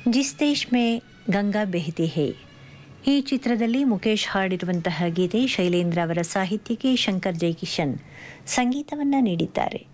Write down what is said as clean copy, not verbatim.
ಜಿಸ್ ದೇಶ್ ಮೇ ಗಂಗಾ ಬೆಹತಿ ಹೇ. ಈ ಚಿತ್ರದಲ್ಲಿ ಮುಖೇಶ್ ಹಾಡಿರುವಂತಹ ಗೀತೆ ಶೈಲೇಂದ್ರ ಅವರ ಸಾಹಿತ್ಯಕ್ಕೆ ಶಂಕರ್ ಜೈಕಿಶನ್ ಸಂಗೀತವನ್ನು ನೀಡಿದ್ದಾರೆ.